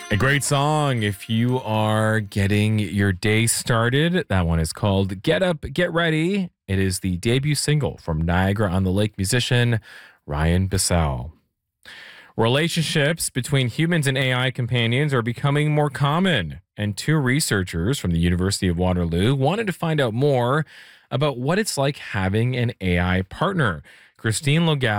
A great song if you are getting your day started. That one is called Get Up, Get Ready. It is the debut single from Niagara on the Lake musician Ryan Bissell. Relationships between humans and AI companions are becoming more common, and two researchers from the University of Waterloo wanted to find out more about what it's like having an AI partner. Christine Logal